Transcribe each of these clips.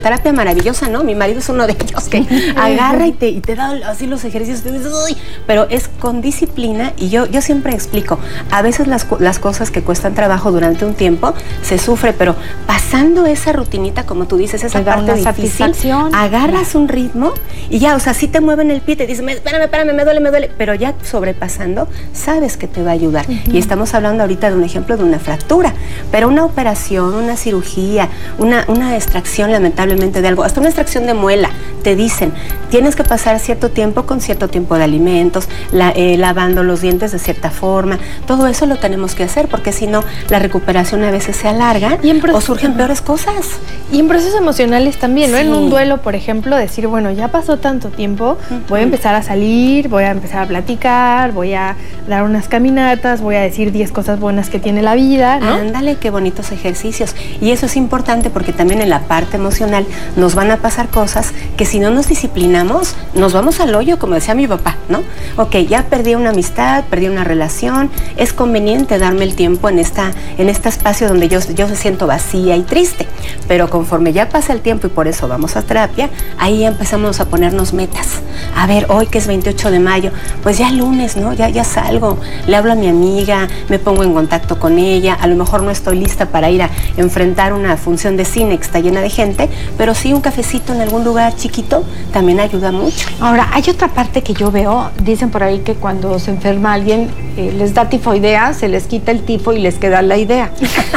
Terapia maravillosa, ¿no? Mi marido es uno de ellos que agarra y te da así los ejercicios, pero es con disciplina. Y yo siempre explico, a veces las cosas que cuestan trabajo durante un tiempo se sufre, pero pasando esa rutinita, como tú dices, esa parte difícil, agarras un ritmo y ya, o sea, sí te mueven el pie, te dicen, espérame, me duele, pero ya sobrepasando, sabes que te va a ayudar. Y estamos hablando ahorita de un ejemplo de una fractura, pero una operación, una cirugía, una extracción lamentablemente de algo, hasta una extracción de muela, te dicen, tienes que pasar cierto tiempo con cierto tiempo de alimentos, lavando los dientes de cierta forma, todo eso lo tenemos que hacer, porque si no, la recuperación a veces se alarga o surgen peores cosas. Y en procesos emocionales también, ¿no? En un duelo, por ejemplo, decir, bueno, ya pasó tanto tiempo, voy a empezar a salir, voy a empezar a platicar, voy a dar unas caminatas, voy a decir 10 cosas buenas que tiene la vida, ¿no? Ándale, qué bonitos ejercicios. Y eso es importante porque también en la parte emocional nos van a pasar cosas que si no nos disciplinamos, nos vamos al hoyo, como decía mi papá, ¿no? Ok, ya perdí una amistad, perdí una relación, es conveniente darme el tiempo en este espacio donde yo me siento vacía y triste, pero conforme ya pasa el tiempo y por eso vamos a terapia, ahí ya empezamos a ponernos metas. A ver, hoy que es 28 de mayo, pues ya lunes, ¿no? Ya salgo, le hablo a mi amiga, me pongo en contacto con ella, a lo mejor no estoy lista para ir a enfrentar una función de cine que está llena de gente, pero sí un cafecito en algún lugar chiquito también ayuda mucho. Ahora, hay otra parte que yo veo, dicen por ahí que cuando se enferma alguien, les da tifoidea, se les quita el tifo y les queda la idea.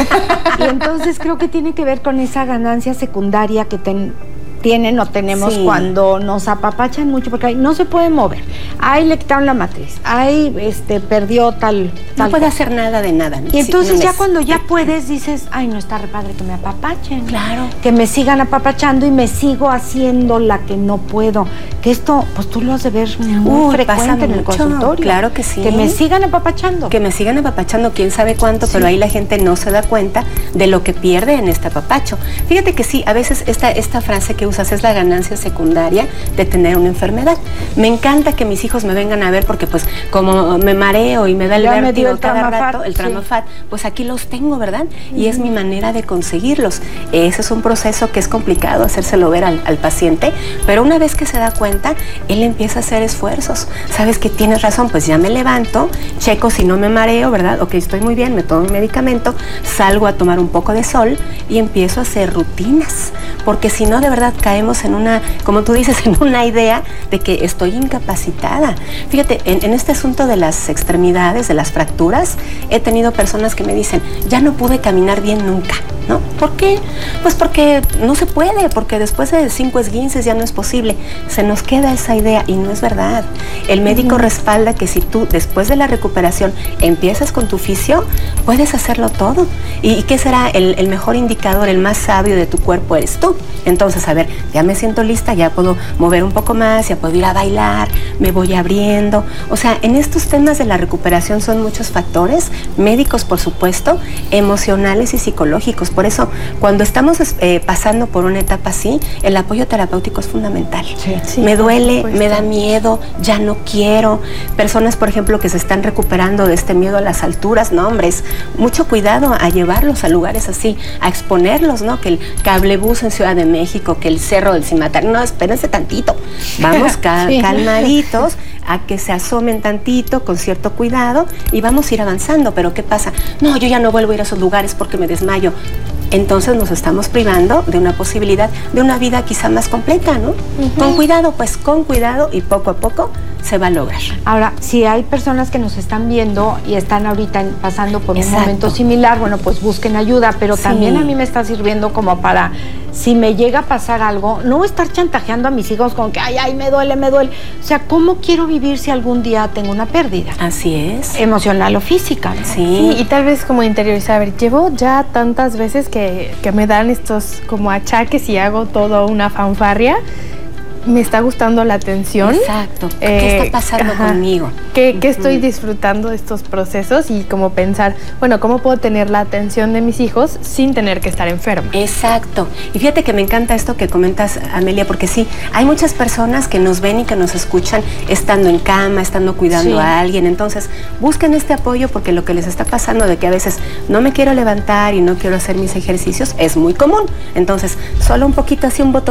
Y entonces creo que tiene que ver con esa ganancia secundaria que tienen o tenemos cuando nos apapachan mucho, porque ahí no se puede mover, ahí le quitaron la matriz, ahí perdió tal no puede hacer nada de nada. Y entonces ya cuando ya puedes dices, ay, no, está re padre que me apapachen, claro, que me sigan apapachando y me sigo haciendo la que no puedo, que esto pues tú lo has de ver muy frecuente en el consultorio. Claro que sí, que me sigan apapachando, quién sabe cuánto, pero ahí la gente no se da cuenta de lo que pierde en este apapacho. Fíjate que sí, a veces esta frase que usas es la ganancia secundaria de tener una enfermedad. Me encanta que mis hijos me vengan a ver porque pues como me mareo y me da el vértigo cada rato, el Tramafat, pues aquí los tengo, ¿verdad? Y es mi manera de conseguirlos. Ese es un proceso que es complicado hacérselo ver al paciente, pero una vez que se da cuenta, él empieza a hacer esfuerzos. Sabes que tienes razón, pues ya me levanto, checo si no me mareo, ¿verdad? Ok, estoy muy bien, me tomo mi medicamento, salgo a tomar un poco de sol y empiezo a hacer rutinas, porque si no, de verdad caemos en una, como tú dices, en una idea de que estoy incapacitada. Fíjate, en este asunto de las extremidades, de las fracturas, he tenido personas que me dicen, ya no pude caminar bien nunca, ¿no? ¿Por qué? Pues porque no se puede, porque después de 5 esguinces ya no es posible. Se nos queda esa idea y no es verdad. El médico respalda que si tú después de la recuperación empiezas con tu fisio, puedes hacerlo todo. ¿Y qué será el mejor indicador, el más sabio de tu cuerpo? Eres tú. Entonces, a ver, ya me siento lista, ya puedo mover un poco más, ya puedo ir a bailar, me voy abriendo. O sea, en estos temas de la recuperación son muchos factores, médicos por supuesto, emocionales y psicológicos. Por eso, cuando estamos pasando por una etapa así, el apoyo terapéutico es fundamental. Me duele, me da miedo, ya no quiero. Personas, por ejemplo, que se están recuperando de este miedo a las alturas, no, hombres, mucho cuidado a llevarlos a lugares así, a exponerlos, ¿no? Que el cablebús en Ciudad de México, que el cerro del Cimatar, no, espérense tantito, vamos calmaditos a que se asomen tantito con cierto cuidado y vamos a ir avanzando. Pero ¿qué pasa? No, yo ya no vuelvo a ir a esos lugares porque me desmayo. Entonces nos estamos privando de una posibilidad de una vida quizá más completa, ¿no? Con cuidado, pues con cuidado y poco a poco se va a lograr. Ahora, si hay personas que nos están viendo y están ahorita pasando por un momento similar, bueno, pues busquen ayuda, pero también a mí me está sirviendo como para, si me llega a pasar algo, no estar chantajeando a mis hijos con que, ay, me duele. O sea, ¿cómo quiero vivir si algún día tengo una pérdida? Así es. Emocional o física, ¿no? Sí, y tal vez como interiorizar, a ver, llevo ya tantas veces que me dan estos como achaques y hago todo una fanfarria. me está gustando la atención. Exacto. ¿Qué está pasando conmigo? ¿Qué estoy disfrutando de estos procesos? Y como pensar, bueno, ¿cómo puedo tener la atención de mis hijos sin tener que estar enferma? Exacto. Y fíjate que me encanta esto que comentas, Amelia, porque sí, hay muchas personas que nos ven y que nos escuchan estando en cama, estando cuidando a alguien. Entonces, busquen este apoyo porque lo que les está pasando de que a veces no me quiero levantar y no quiero hacer mis ejercicios es muy común. Entonces, solo un poquito así, un botón